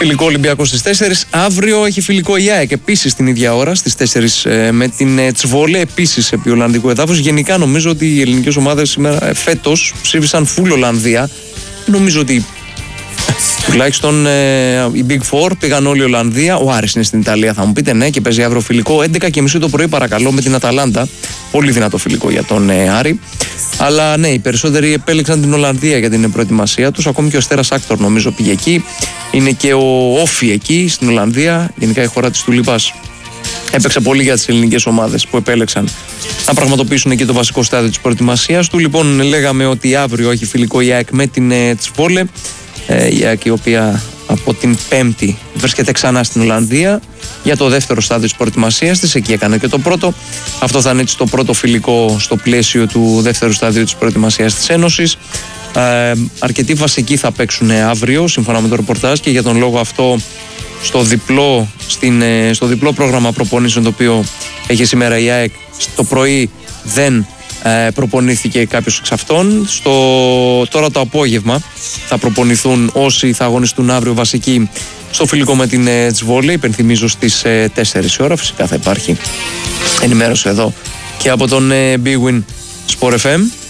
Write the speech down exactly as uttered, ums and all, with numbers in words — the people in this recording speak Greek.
Φιλικό Ολυμπιακό στις τέσσερις. Αύριο έχει φιλικό η ΑΕΚ επίσης την ίδια ώρα στις τέσσερις με την Τσβόλε επίσης επί Ολλανδικού εδάφους. Γενικά νομίζω ότι οι ελληνικές ομάδες σήμερα φέτος ψήφισαν full Ολλανδία. Νομίζω ότι τουλάχιστον ε, οι Big Four πήγαν όλοι Ολλανδία. Ο Άρης είναι στην Ιταλία, θα μου πείτε, ναι, και παίζει αύριο φιλικό έντεκα και μισή το πρωί, παρακαλώ, με την Αταλάντα. Πολύ δυνατό φιλικό για τον ε, Άρη. Αλλά ναι, οι περισσότεροι επέλεξαν την Ολλανδία για την προετοιμασία τους. Ακόμη και ο Στέρας Άκτορ νομίζω πήγε εκεί. Είναι και ο Όφι εκεί στην Ολλανδία. Γενικά η χώρα της Τουλίπας έπαιξε πολύ για τις ελληνικές ομάδες που επέλεξαν να πραγματοποιήσουν εκεί το βασικό στάδιο της προετοιμασίας του. Λοιπόν, λέγαμε ότι αύριο έχει φιλικό η ΑΕΚ με την ε, Τσβόλε. Ε, η ΑΕΚ η οποία από την Πέμπτη βρίσκεται ξανά στην Ολλανδία για το δεύτερο στάδιο της προετοιμασίας της. Εκεί έκανε και το πρώτο. Αυτό θα είναι έτσι το πρώτο φιλικό στο πλαίσιο του δεύτερου στάδιου της προετοιμασίας της Ένωσης. Ε, αρκετοί βασικοί θα παίξουν αύριο σύμφωνα με το ρεπορτάζ και για τον λόγο αυτό στο διπλό, στην, στο διπλό πρόγραμμα προπονήσεων το οποίο έχει σήμερα η ΑΕΚ το πρωί δεν ε, προπονήθηκε κάποιος εξ αυτών. Στο, τώρα το απόγευμα θα προπονηθούν όσοι θα αγωνιστούν αύριο βασικοί στο φιλικό με την ε, Τσβόλε. Υπενθυμίζω στις ε, τέσσερις η ώρα. Φυσικά θα υπάρχει ενημέρωση εδώ και από τον ε, Big Win Sport εφ εμ.